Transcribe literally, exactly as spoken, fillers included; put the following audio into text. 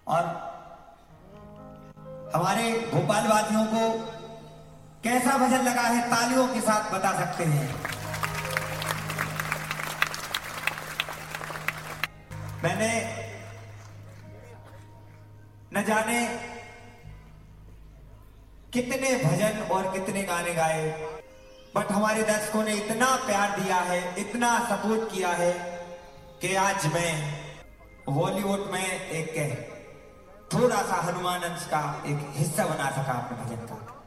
और हमारे भोपाल वासियों को कैसा भजन लगा है तालियों के साथ बता सकते हैं। मैंने न जाने कितने भजन और कितने गाने गाए, बट हमारे दर्शकों ने इतना प्यार दिया है, इतना सपोर्ट किया है कि आज मैं बॉलीवुड में एक थोड़ा सा हनुमान अंश का एक हिस्सा बना सका अपने भजन का।